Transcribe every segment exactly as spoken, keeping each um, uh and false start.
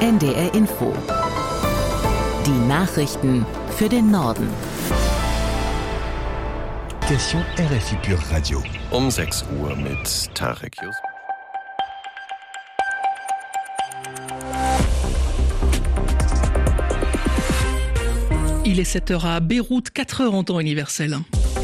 N D R Info. Die Nachrichten für den Norden. Question R F I Pure Radio. Um sechs Uhr mit Tarek Yus. Il est sept heures à Beyrouth, quatre heures en temps universel.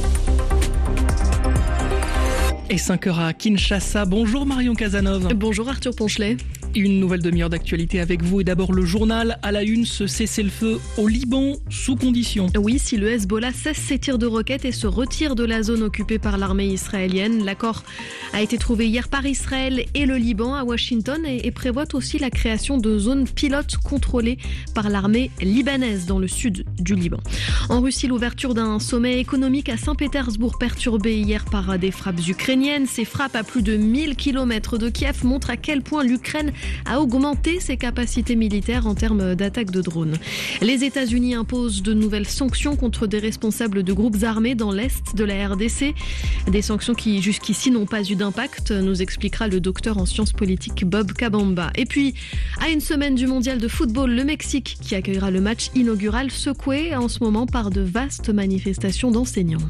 Et cinq heures à Kinshasa. Bonjour Marion Casanov. Bonjour Arthur Ponchelet. Une nouvelle demi-heure d'actualité avec vous et d'abord le journal à la une, ce cessez-le-feu au Liban sous condition. Oui, si le Hezbollah cesse ses tirs de roquettes et se retire de la zone occupée par l'armée israélienne, l'accord a été trouvé hier par Israël et le Liban à Washington et, et prévoit aussi la création de zones pilotes contrôlées par l'armée libanaise dans le sud du Liban. En Russie, l'ouverture d'un sommet économique à Saint-Pétersbourg perturbé hier par des frappes ukrainiennes. Ces frappes à plus de mille kilomètres de Kiev montrent à quel point l'Ukraine a augmenté ses capacités militaires en termes d'attaques de drones. Les États-Unis imposent de nouvelles sanctions contre des responsables de groupes armés dans l'est de la R D C. Des sanctions qui jusqu'ici n'ont pas eu d'impact, nous expliquera le docteur en sciences politiques Bob Kabamba. Et puis, à une semaine du mondial de football, le Mexique qui accueillera le match inaugural secoué en ce moment par de vastes manifestations d'enseignants.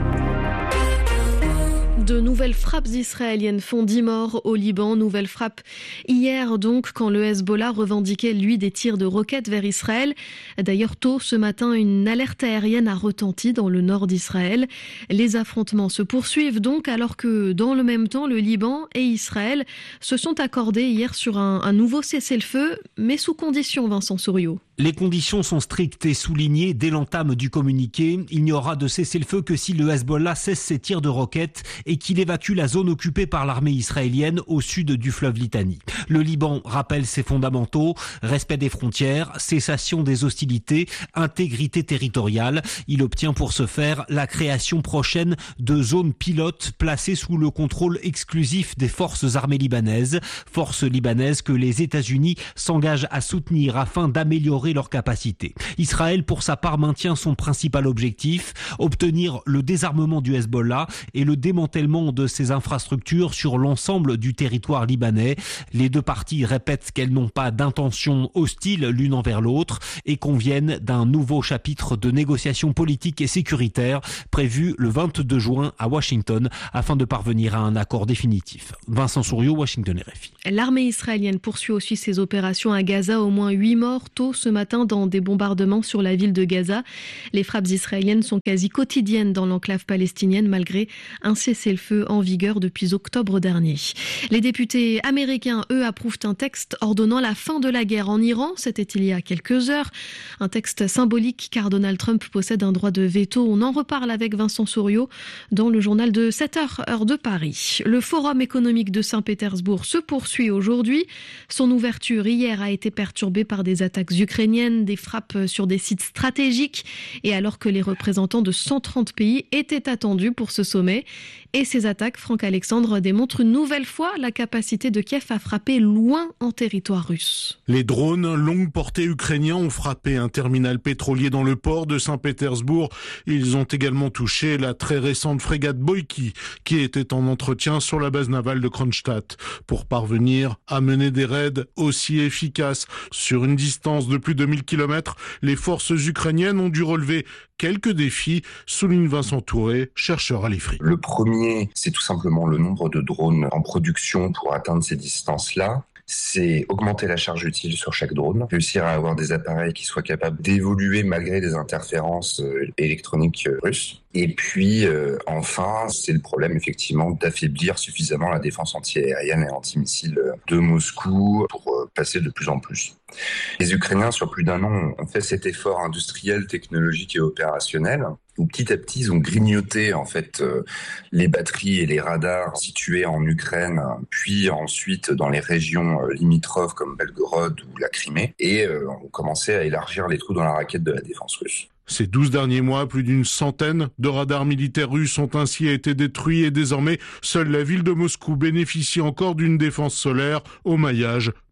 De nouvelles frappes israéliennes font dix morts au Liban. Nouvelles frappes hier donc quand le Hezbollah revendiquait lui des tirs de roquettes vers Israël. D'ailleurs tôt ce matin, une alerte aérienne a retenti dans le nord d'Israël. Les affrontements se poursuivent donc alors que dans le même temps le Liban et Israël se sont accordés hier sur un, un nouveau cessez-le-feu, mais sous condition, Vincent Souriau. Les conditions sont strictes et soulignées dès l'entame du communiqué. Il n'y aura de cessez-le-feu que si le Hezbollah cesse ses tirs de roquettes et qu'il évacue la zone occupée par l'armée israélienne au sud du fleuve Litani. Le Liban rappelle ses fondamentaux, respect des frontières, cessation des hostilités, intégrité territoriale. Il obtient pour ce faire la création prochaine de zones pilotes placées sous le contrôle exclusif des forces armées libanaises, forces libanaises que les États-Unis s'engagent à soutenir afin d'améliorer leurs capacités. Israël, pour sa part, maintient son principal objectif, obtenir le désarmement du Hezbollah et le démantèlement de ses infrastructures sur l'ensemble du territoire libanais. Les deux parties répètent qu'elles n'ont pas d'intention hostile l'une envers l'autre et conviennent d'un nouveau chapitre de négociations politiques et sécuritaires prévu le vingt-deux juin à Washington afin de parvenir à un accord définitif. Vincent Souriau, Washington R F I. L'armée israélienne poursuit aussi ses opérations à Gaza. Au moins huit morts tôt ce matin dans des bombardements sur la ville de Gaza. Les frappes israéliennes sont quasi quotidiennes dans l'enclave palestinienne malgré un cessez-le-feu en vigueur depuis octobre dernier. Les députés américains, eux, approuvent un texte ordonnant la fin de la guerre en Iran. C'était il y a quelques heures. Un texte symbolique car Donald Trump possède un droit de veto. On en reparle avec Vincent Souriau dans le journal de sept heures, heure de Paris. Le Forum économique de Saint-Pétersbourg se poursuit aujourd'hui. Son ouverture hier a été perturbée par des attaques ukrainiennes, des frappes sur des sites stratégiques et alors que les représentants de cent trente pays étaient attendus pour ce sommet. Et ces attaques, Franck Alexandre, démontrent une nouvelle fois la capacité de Kiev à frapper loin en territoire russe. Les drones longue portée ukrainiens ont frappé un terminal pétrolier dans le port de Saint-Pétersbourg. Ils ont également touché la très récente frégate Boïki qui était en entretien sur la base navale de Kronstadt pour parvenir à mener des raids aussi efficaces. Sur une distance de plus de mille kilomètres, les forces ukrainiennes ont dû relever quelques défis, souligne Vincent Touré, chercheur à l'I F R I. Le premier, c'est tout simplement le nombre de drones en production pour atteindre ces distances-là. C'est augmenter la charge utile sur chaque drone, réussir à avoir des appareils qui soient capables d'évoluer malgré des interférences électroniques russes. Et puis, euh, enfin, c'est le problème effectivement d'affaiblir suffisamment la défense anti-aérienne et anti-missile de Moscou pour euh, passer de plus en plus. Les Ukrainiens, sur plus d'un an, ont fait cet effort industriel, technologique et opérationnel où petit à petit, ils ont grignoté en fait euh, les batteries et les radars situés en Ukraine, puis ensuite dans les régions euh, limitrophes comme Belgorod ou la Crimée, et euh, ont commencé à élargir les trous dans la raquette de la défense russe. Ces douze derniers mois, plus d'une centaine de radars militaires russes ont ainsi été détruits et désormais, seule la ville de Moscou bénéficie encore d'une défense solaire au maillage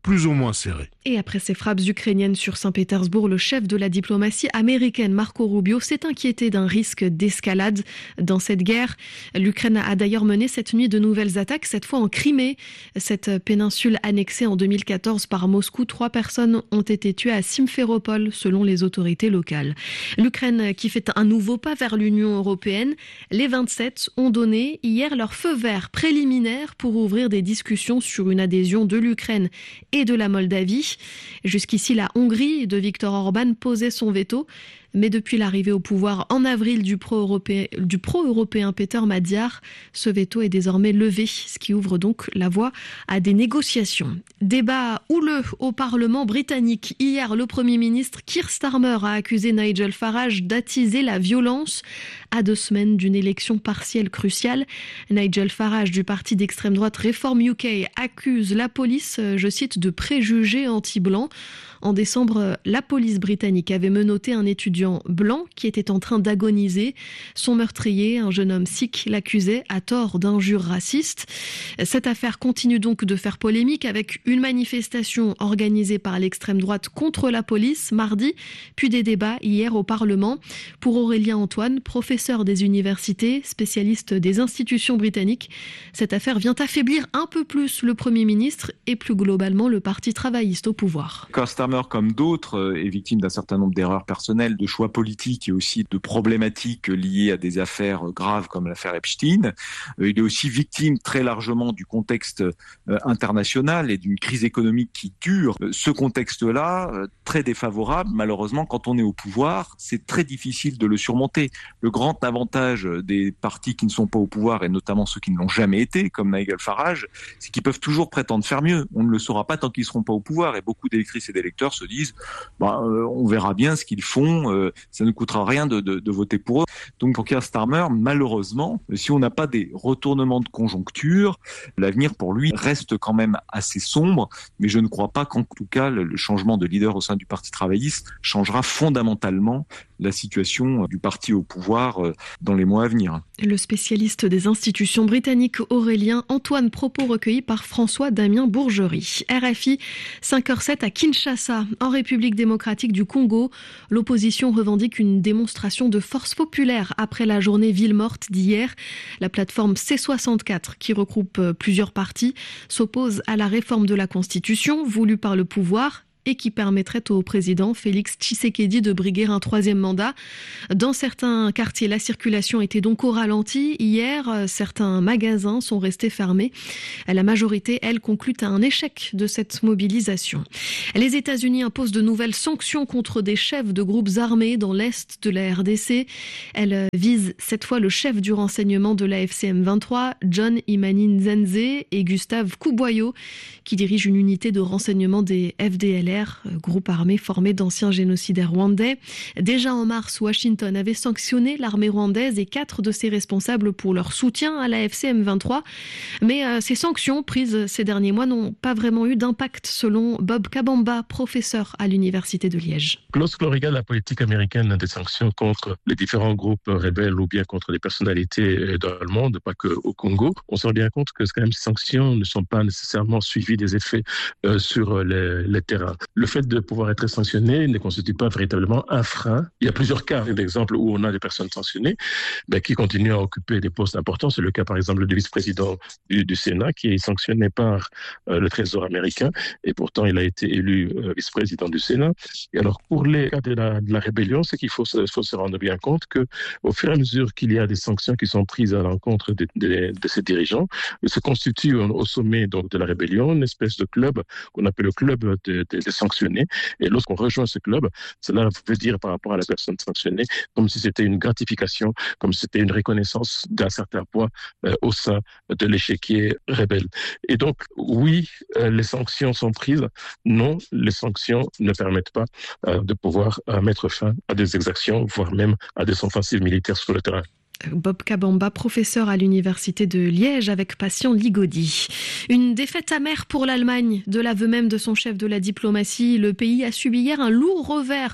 plus ou moins serré. Et après ces frappes ukrainiennes sur Saint-Pétersbourg, le chef de la diplomatie américaine, Marco Rubio, s'est inquiété d'un risque d'escalade dans cette guerre. L'Ukraine a d'ailleurs mené cette nuit de nouvelles attaques, cette fois en Crimée. Cette péninsule annexée en deux mille quatorze par Moscou, trois personnes ont été tuées à Simferopol, selon les autorités locales. L'Ukraine qui fait un nouveau pas vers l'Union européenne. Les vingt-sept ont donné hier leur feu vert préliminaire pour ouvrir des discussions sur une adhésion de l'Ukraine et de la Moldavie. Jusqu'ici, la Hongrie de Viktor Orban posait son veto. Mais depuis l'arrivée au pouvoir en avril du pro-européen, du pro-européen Peter Magyar, ce veto est désormais levé, ce qui ouvre donc la voie à des négociations. Débat houleux au Parlement britannique. Hier, le Premier ministre Keir Starmer a accusé Nigel Farage d'attiser la violence à deux semaines d'une élection partielle cruciale. Nigel Farage du parti d'extrême droite Reform U K accuse la police, je cite, de préjugés anti-blancs. En décembre, la police britannique avait menotté un étudiant blanc qui était en train d'agoniser. Son meurtrier, un jeune homme sikh, l'accusait à tort d'injures racistes. Cette affaire continue donc de faire polémique avec une manifestation organisée par l'extrême droite contre la police mardi, puis des débats hier au Parlement. Pour Aurélien Antoine, professeur des universités, spécialiste des institutions britanniques, cette affaire vient affaiblir un peu plus le Premier ministre et plus globalement le Parti travailliste au pouvoir. Starmer, comme d'autres, est victime d'un certain nombre d'erreurs personnelles, de choix politiques et aussi de problématiques liées à des affaires graves comme l'affaire Epstein. Il est aussi victime très largement du contexte international et d'une crise économique qui dure. Ce contexte-là, très défavorable, malheureusement, quand on est au pouvoir, c'est très difficile de le surmonter. Le grand avantage des partis qui ne sont pas au pouvoir, et notamment ceux qui ne l'ont jamais été, comme Nigel Farage, c'est qu'ils peuvent toujours prétendre faire mieux. On ne le saura pas tant qu'ils ne seront pas au pouvoir, et beaucoup d'électrices et d'électeurs se disent bah, euh, on verra bien ce qu'ils font, euh, ça ne coûtera rien de, de, de voter pour eux. Donc pour Keir Starmer, malheureusement, si on n'a pas des retournements de conjoncture, l'avenir pour lui reste quand même assez sombre, mais je ne crois pas qu'en tout cas le, le changement de leader au sein du Parti travailliste changera fondamentalement la situation du parti au pouvoir dans les mois à venir. Le spécialiste des institutions britanniques Aurélien Antoine, propos recueillis par François-Damien Bourgerie. R F I, cinq heures zéro sept à Kinshasa, en République démocratique du Congo. L'opposition revendique une démonstration de force populaire après la journée ville morte d'hier. La plateforme C soixante-quatre, qui regroupe plusieurs partis, s'oppose à la réforme de la Constitution voulue par le pouvoir et qui permettrait au président Félix Tshisekedi de briguer un troisième mandat. Dans certains quartiers, la circulation était donc au ralenti. Hier, certains magasins sont restés fermés. La majorité, elle, conclut à un échec de cette mobilisation. Les États-Unis imposent de nouvelles sanctions contre des chefs de groupes armés dans l'est de la R D C. Elles visent cette fois le chef du renseignement de la F C M vingt-trois, John Imani Nzenze, et Gustave Kouboyo, qui dirige une unité de renseignement des F D L R, groupe armé formé d'anciens génocidaires rwandais. Déjà en mars, Washington avait sanctionné l'armée rwandaise et quatre de ses responsables pour leur soutien à la F C M vingt-trois. Mais euh, ces sanctions prises ces derniers mois n'ont pas vraiment eu d'impact, selon Bob Kabamba, professeur à l'université de Liège. Lorsque l'on regarde la politique américaine des sanctions contre les différents groupes rebelles ou bien contre des personnalités dans le monde, pas qu'au Congo, on se rend bien compte que quand même ces sanctions ne sont pas nécessairement suivies des effets euh, sur les, les terrains. Le fait de pouvoir être sanctionné ne constitue pas véritablement un frein. Il y a plusieurs cas d'exemples où on a des personnes sanctionnées ben, qui continuent à occuper des postes importants. C'est le cas par exemple du vice-président du, du Sénat qui est sanctionné par euh, le Trésor américain et pourtant il a été élu euh, vice-président du Sénat. Et alors pour les cas de la, de la rébellion, c'est qu'il faut se, faut se rendre bien compte qu'au fur et à mesure qu'il y a des sanctions qui sont prises à l'encontre de, de, de ces dirigeants, il se constitue au sommet donc, de la rébellion une espèce de club qu'on appelle le club de, de, de sanctionnés. Et lorsqu'on rejoint ce club, cela veut dire par rapport à la personne sanctionnée, comme si c'était une gratification, comme si c'était une reconnaissance d'un certain poids euh, au sein de l'échiquier rebelle. Et donc, oui, euh, les sanctions sont prises. Non, les sanctions ne permettent pas euh, de pouvoir euh, mettre fin à des exactions, voire même à des offensives militaires sur le terrain. Bob Kabamba, professeur à l'université de Liège avec Patient Ligodi. Une défaite amère pour l'Allemagne. De l'aveu même de son chef de la diplomatie, le pays a subi hier un lourd revers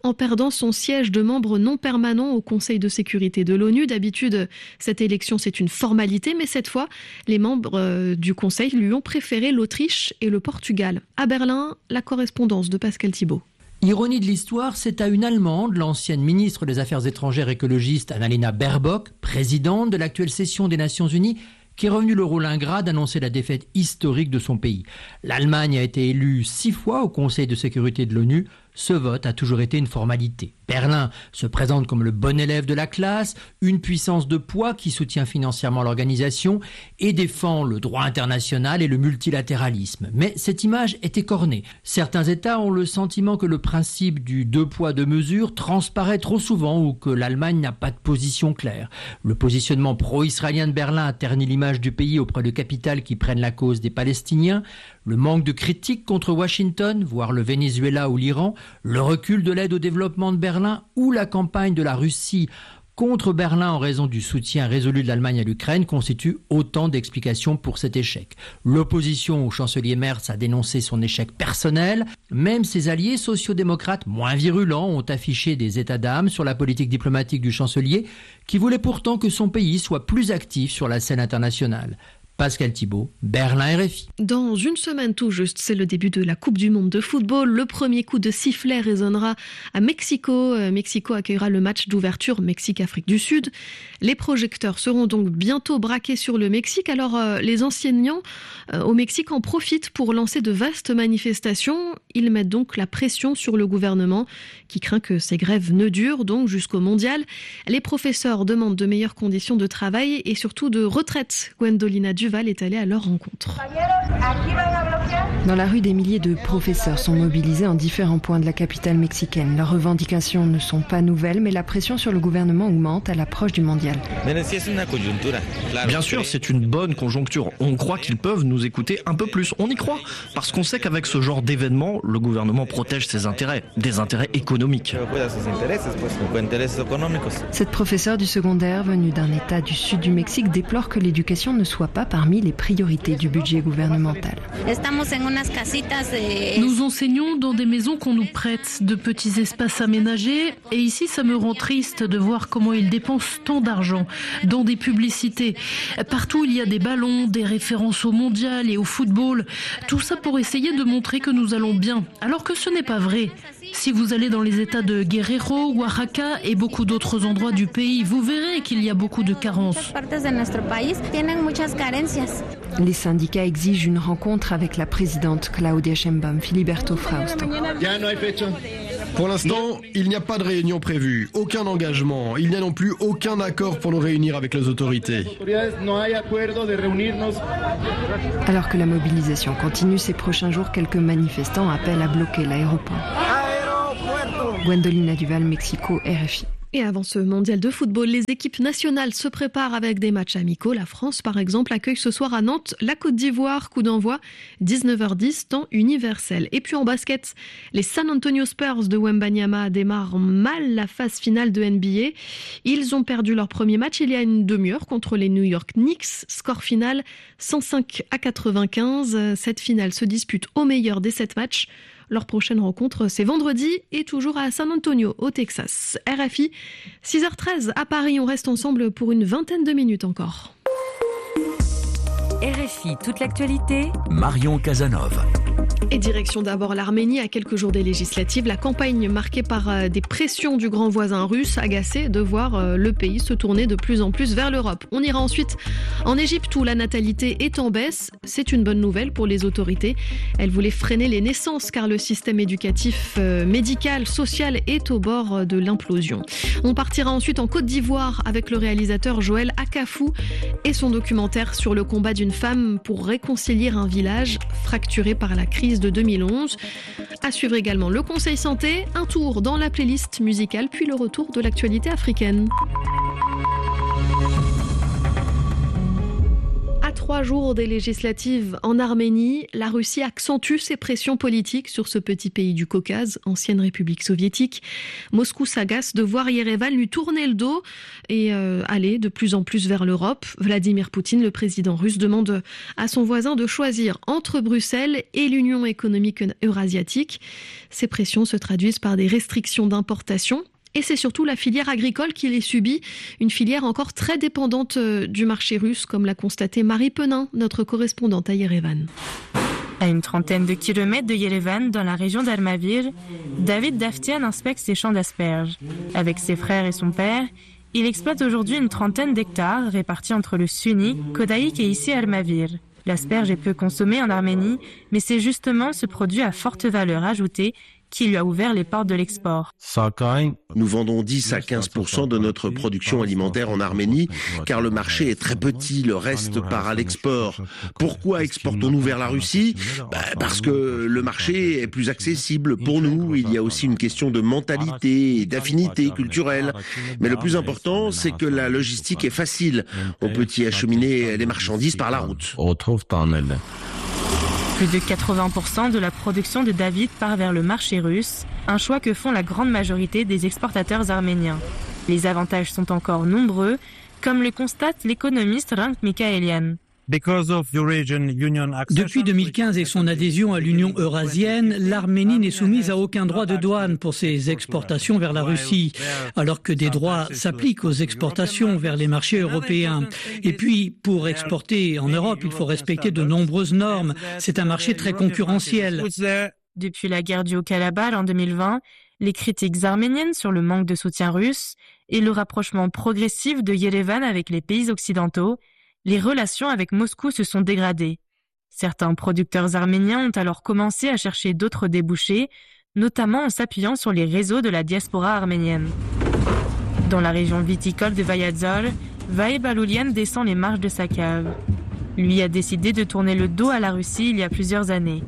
en perdant son siège de membre non permanent au Conseil de sécurité de l'ONU. D'habitude, cette élection, c'est une formalité, mais cette fois, les membres du Conseil lui ont préféré l'Autriche et le Portugal. À Berlin, la correspondance de Pascal Thibault. Ironie de l'histoire, c'est à une Allemande, l'ancienne ministre des Affaires étrangères écologiste Annalena Baerbock, présidente de l'actuelle session des Nations Unies, qui est revenu le rôle ingrat d'annoncer la défaite historique de son pays. L'Allemagne a été élue six fois au Conseil de sécurité de l'ONU. Ce vote a toujours été une formalité. Berlin se présente comme le bon élève de la classe, une puissance de poids qui soutient financièrement l'organisation et défend le droit international et le multilatéralisme. Mais cette image est écornée. Certains États ont le sentiment que le principe du deux poids deux mesures transparaît trop souvent ou que l'Allemagne n'a pas de position claire. Le positionnement pro-israélien de Berlin a terni l'image du pays auprès de capitales qui prennent la cause des Palestiniens. Le manque de critique contre Washington, voire le Venezuela ou l'Iran, le recul de l'aide au développement de Berlin ou la campagne de la Russie contre Berlin en raison du soutien résolu de l'Allemagne à l'Ukraine constituent autant d'explications pour cet échec. L'opposition au chancelier Merz a dénoncé son échec personnel. Même ses alliés sociodémocrates moins virulents ont affiché des états d'âme sur la politique diplomatique du chancelier qui voulait pourtant que son pays soit plus actif sur la scène internationale. Pascal Thibault, Berlin R F I. Dans une semaine tout juste, c'est le début de la Coupe du Monde de football. Le premier coup de sifflet résonnera à Mexico. Mexico accueillera le match d'ouverture Mexique-Afrique du Sud. Les projecteurs seront donc bientôt braqués sur le Mexique. Alors euh, les enseignants euh, au Mexique en profitent pour lancer de vastes manifestations. Ils mettent donc la pression sur le gouvernement qui craint que ces grèves ne durent donc jusqu'au mondial. Les professeurs demandent de meilleures conditions de travail et surtout de retraite. Gwendolina Duval est allée à leur rencontre. Dans la rue, des milliers de professeurs sont mobilisés en différents points de la capitale mexicaine. Leurs revendications ne sont pas nouvelles, mais la pression sur le gouvernement augmente à l'approche du mondial. Bien sûr, c'est une bonne conjoncture. On croit qu'ils peuvent nous écouter un peu plus. On y croit, parce qu'on sait qu'avec ce genre d'événement, le gouvernement protège ses intérêts, des intérêts économiques. Cette professeure du secondaire, venue d'un état du sud du Mexique, déplore que l'éducation ne soit pas parmi les priorités du budget gouvernemental. Nous enseignons dans des maisons qu'on nous prête, de petits espaces aménagés, et ici ça me rend triste de voir comment ils dépensent tant d'argent dans des publicités. Partout il y a des ballons, des références au mondial et au football, tout ça pour essayer de montrer que nous allons bien, alors que ce n'est pas vrai. Si vous allez dans les états de Guerrero, Oaxaca et beaucoup d'autres endroits du pays, vous verrez qu'il y a beaucoup de carences. Les syndicats exigent une rencontre avec la présidente Claudia Sheinbaum, Filiberto Frausto. Pour l'instant, il n'y a pas de réunion prévue, aucun engagement. Il n'y a non plus aucun accord pour nous réunir avec les autorités. Alors que la mobilisation continue ces prochains jours, quelques manifestants appellent à bloquer l'aéroport. Gwendolina Duval, Mexico, R F I. Et avant ce mondial de football, les équipes nationales se préparent avec des matchs amicaux. La France, par exemple, accueille ce soir à Nantes la Côte d'Ivoire. Coup d'envoi, dix-neuf heures dix, temps universel. Et puis en basket, les San Antonio Spurs de Wembanyama démarrent mal la phase finale de N B A. Ils ont perdu leur premier match il y a une demi-heure contre les New York Knicks. Score final cent cinq à quatre-vingt-quinze. Cette finale se dispute au meilleur des sept matchs. Leur prochaine rencontre, c'est vendredi et toujours à San Antonio, au Texas. R F I, six heures treize à Paris. On reste ensemble pour une vingtaine de minutes encore. R F I, toute l'actualité. Marion Casanov. Et direction d'abord l'Arménie, à quelques jours des législatives. La campagne marquée par des pressions du grand voisin russe, agacé de voir le pays se tourner de plus en plus vers l'Europe. On ira ensuite en Égypte où la natalité est en baisse. C'est une bonne nouvelle pour les autorités. Elles voulaient freiner les naissances car le système éducatif, médical, social est au bord de l'implosion. On partira ensuite en Côte d'Ivoire avec le réalisateur Joël Akafou et son documentaire sur le combat d'une femme pour réconcilier un village fracturé par la crise de deux mille onze. À suivre également le Conseil Santé, un tour dans la playlist musicale, puis le retour de l'actualité africaine. À trois trois jours des législatives en Arménie, la Russie accentue ses pressions politiques sur ce petit pays du Caucase, ancienne République soviétique. Moscou s'agace de voir Yerevan lui tourner le dos et euh, aller de plus en plus vers l'Europe. Vladimir Poutine, le président russe, demande à son voisin de choisir entre Bruxelles et l'Union économique eurasiatique. Ces pressions se traduisent par des restrictions d'importation. Et c'est surtout la filière agricole qui les subit, une filière encore très dépendante du marché russe, comme l'a constaté Marie Penin, notre correspondante à Yerevan. À une trentaine de kilomètres de Yerevan, dans la région d'Almavir, David Davtian inspecte ses champs d'asperges. Avec ses frères et son père, il exploite aujourd'hui une trentaine d'hectares répartis entre le Sunni, Kodaïk et ici Almavir. L'asperge est peu consommée en Arménie, mais c'est justement ce produit à forte valeur ajoutée qui lui a ouvert les portes de l'export. Nous vendons dix à quinze pour cent de notre production alimentaire en Arménie, car le marché est très petit, le reste part à l'export. Pourquoi exportons-nous vers la Russie ? bah, Parce que le marché est plus accessible pour nous. Il y a aussi une question de mentalité et d'affinité culturelle. Mais le plus important, c'est que la logistique est facile. On peut y acheminer les marchandises par la route. Plus de quatre-vingts pour cent de la production de David part vers le marché russe, un choix que font la grande majorité des exportateurs arméniens. Les avantages sont encore nombreux, comme le constate l'économiste Rank Mikaelian. Depuis deux mille quinze et son adhésion à l'Union eurasienne, l'Arménie n'est soumise à aucun droit de douane pour ses exportations vers la Russie, alors que des droits s'appliquent aux exportations vers les marchés européens. Et puis, pour exporter en Europe, il faut respecter de nombreuses normes. C'est un marché très concurrentiel. Depuis la guerre du Haut-Karabakh en deux mille vingt, les critiques arméniennes sur le manque de soutien russe et le rapprochement progressif de Yerevan avec les pays occidentaux, les relations avec Moscou se sont dégradées. Certains producteurs arméniens ont alors commencé à chercher d'autres débouchés, notamment en s'appuyant sur les réseaux de la diaspora arménienne. Dans la région viticole de Vayadzor, Vaïb Aloulian descend les marches de sa cave. Lui a décidé de tourner le dos à la Russie il y a plusieurs années.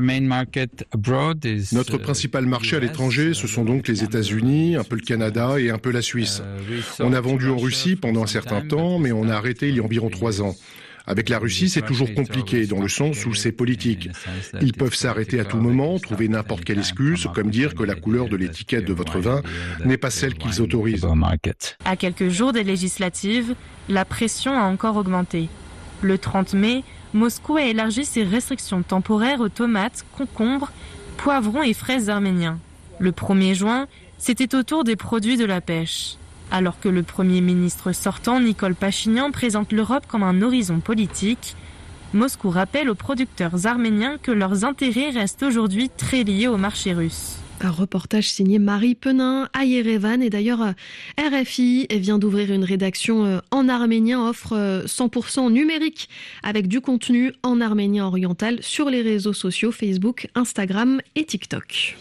Notre principal marché à l'étranger, ce sont donc les États-Unis, un peu le Canada et un peu la Suisse. On a vendu en Russie pendant un certain temps, mais on a arrêté il y a environ trois ans. Avec la Russie, c'est toujours compliqué, dans le sens où c'est politique. Ils peuvent s'arrêter à tout moment, trouver n'importe quelle excuse, comme dire que la couleur de l'étiquette de votre vin n'est pas celle qu'ils autorisent. À quelques jours des législatives, la pression a encore augmenté. Le trente mai, Moscou a élargi ses restrictions temporaires aux tomates, concombres, poivrons et fraises arméniens. Le premier juin, c'était au tour des produits de la pêche. Alors que le Premier ministre sortant, Nicole Pachinian, présente l'Europe comme un horizon politique, Moscou rappelle aux producteurs arméniens que leurs intérêts restent aujourd'hui très liés au marché russe. Un reportage signé Marie Penin à Yerevan. Et d'ailleurs, R F I vient d'ouvrir une rédaction en arménien, offre cent pour cent numérique avec du contenu en arménien oriental sur les réseaux sociaux Facebook, Instagram et TikTok.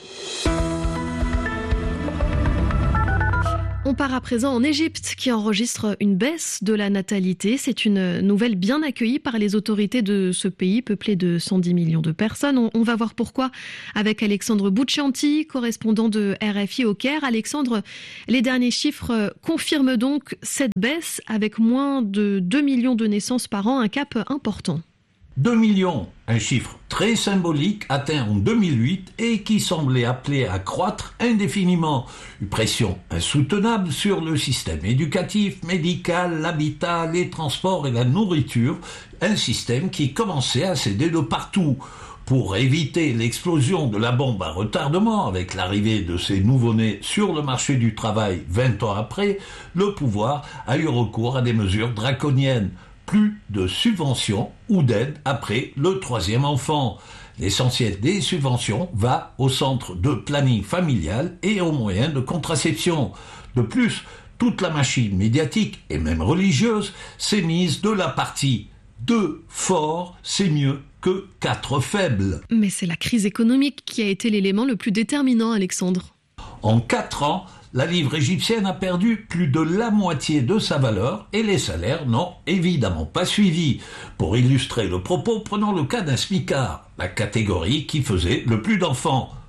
On part à présent en Égypte qui enregistre une baisse de la natalité. C'est une nouvelle bien accueillie par les autorités de ce pays peuplé de cent dix millions de personnes. On, on va voir pourquoi avec Alexandre Bouchanti, correspondant de R F I au Caire. Alexandre, les derniers chiffres confirment donc cette baisse avec moins de deux millions de naissances par an, un cap important. deux millions, un chiffre très symbolique atteint en deux mille huit et qui semblait appelé à croître indéfiniment. Une pression insoutenable sur le système éducatif, médical, l'habitat, les transports et la nourriture. Un système qui commençait à céder de partout. Pour éviter l'explosion de la bombe à retardement avec l'arrivée de ces nouveau-nés sur le marché du travail vingt ans après, le pouvoir a eu recours à des mesures draconiennes. Plus de subventions ou d'aides après le troisième enfant. L'essentiel des subventions va au centre de planning familial et aux moyens de contraception. De plus, toute la machine médiatique et même religieuse s'est mise de la partie deux forts, c'est mieux que quatre faibles. Mais c'est la crise économique qui a été l'élément le plus déterminant, Alexandre. En quatre ans, la livre égyptienne a perdu plus de la moitié de sa valeur et les salaires n'ont évidemment pas suivi. Pour illustrer le propos, prenons le cas d'un smicard, la catégorie qui faisait le plus d'enfants.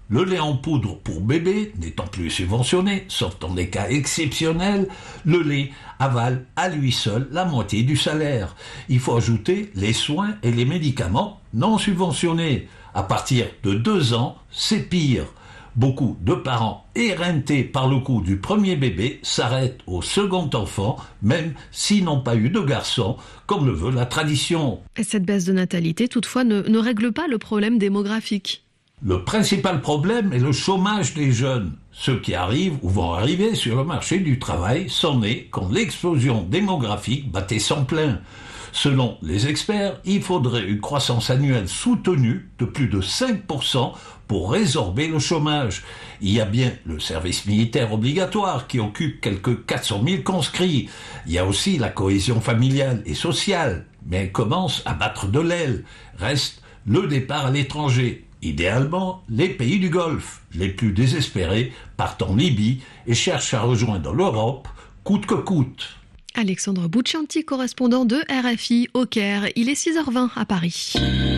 Le lait en poudre pour bébé n'étant plus subventionné, sauf dans des cas exceptionnels, le lait avale à lui seul la moitié du salaire. Il faut ajouter les soins et les médicaments non subventionnés. À partir de deux ans, c'est pire. Beaucoup de parents éreintés par le coût du premier bébé s'arrêtent au second enfant, même s'ils n'ont pas eu de garçon, comme le veut la tradition. Et cette baisse de natalité, toutefois, ne, ne règle pas le problème démographique. Le principal problème est le chômage des jeunes. Ceux qui arrivent ou vont arriver sur le marché du travail sont nés quand l'explosion démographique battait son plein. Selon les experts, il faudrait une croissance annuelle soutenue de plus de cinq pour cent pour résorber le chômage. Il y a bien le service militaire obligatoire qui occupe quelques quatre cent mille conscrits. Il y a aussi la cohésion familiale et sociale, mais elle commence à battre de l'aile. Reste le départ à l'étranger. Idéalement, les pays du Golfe, les plus désespérés, partent en Libye et cherchent à rejoindre l'Europe, coûte que coûte. Alexandre Buccianti, correspondant de R F I au Caire. Il est six heures vingt à Paris.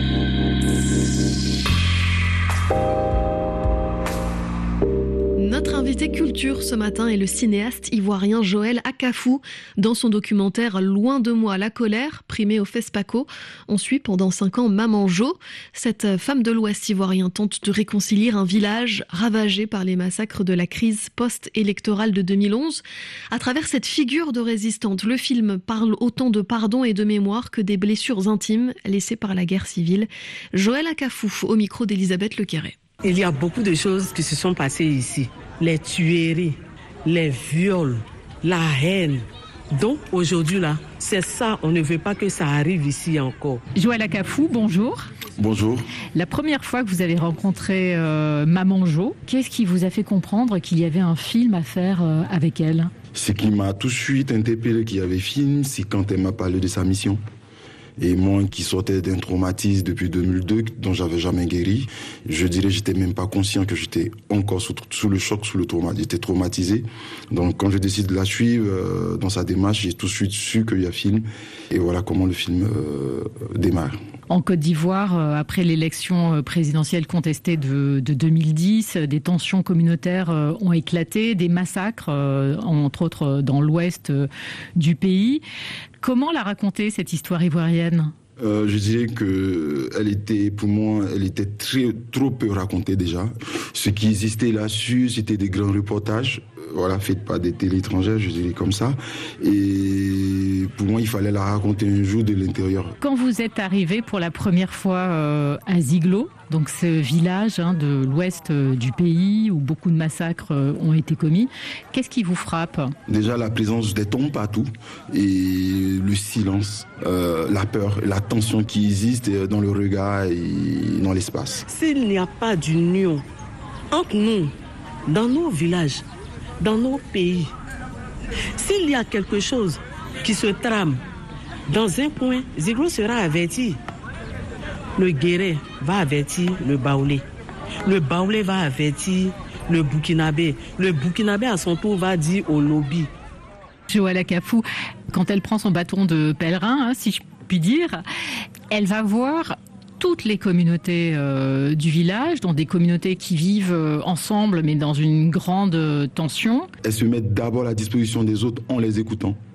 Notre invité culture ce matin est le cinéaste ivoirien Joël Akafou. Dans son documentaire Loin de moi la colère, primé au FESPACO, on suit pendant cinq ans Maman Jo. Cette femme de l'Ouest ivoirien tente de réconcilier un village ravagé par les massacres de la crise post-électorale de deux mille onze. À travers cette figure de résistante, le film parle autant de pardon et de mémoire que des blessures intimes laissées par la guerre civile. Joël Akafou au micro d'Elisabeth Lequéré. Il y a beaucoup de choses qui se sont passées ici. Les tueries, les viols, la haine. Donc aujourd'hui là, c'est ça, on ne veut pas que ça arrive ici encore. Joël Akafou, bonjour. Bonjour. La première fois que vous avez rencontré euh, Maman Jo, qu'est-ce qui vous a fait comprendre qu'il y avait un film à faire euh, avec elle ? Ce qui m'a tout de suite interpellé qu'il y avait film, c'est quand elle m'a parlé de sa mission. Et moi qui sortais d'un traumatisme depuis deux mille deux, dont j'avais jamais guéri, je dirais j'étais même pas conscient que j'étais encore sous, sous le choc, sous le trauma. J'étais traumatisé. Donc quand je décide de la suivre euh, dans sa démarche, j'ai tout de suite su qu'il y a film. Et voilà comment le film euh, démarre. En Côte d'Ivoire, euh, après l'élection présidentielle contestée de, de deux mille dix, des tensions communautaires euh, ont éclaté, des massacres, euh, entre autres dans l'ouest euh, du pays. Comment la raconter, cette histoire ivoirienne ? Euh, je dirais que elle était, pour moi, elle était très, trop peu racontée déjà. Ce qui existait là-dessus, c'était des grands reportages, voilà, faits par des télé étrangères, je dirais comme ça. Et pour moi, il fallait la raconter un jour de l'intérieur. Quand vous êtes arrivé pour la première fois euh, à Ziglo, donc ce village hein, de l'ouest euh, du pays où beaucoup de massacres euh, ont été commis, qu'est-ce qui vous frappe ? Déjà la présence des tombes partout et le silence, euh, la peur, la tension qui existe dans le regard et dans l'espace. S'il n'y a pas d'union entre nous, dans nos villages, dans nos pays, s'il y a quelque chose qui se trame dans un coin, Ziglo sera averti. Le Guéré va avertir le Baoulé. Le Baoulé va avertir le Burkinabé. Le Burkinabé, à son tour, va dire au lobby. Joël Akafou, quand elle prend son bâton de pèlerin, hein, si je puis dire, elle va voir toutes les communautés euh, du village, dans des communautés qui vivent euh, ensemble, mais dans une grande euh, tension. Elles se mettent d'abord à la disposition des autres en les écoutant.